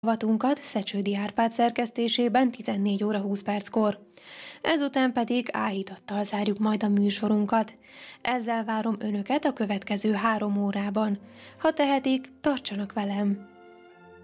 rovatunkat Szecsődi Árpád szerkesztésében 14 óra 20 perckor. Ezután pedig áhítattal zárjuk majd a műsorunkat. Ezzel várom önöket a következő 3 órában. Ha tehetik, tartsanak velem!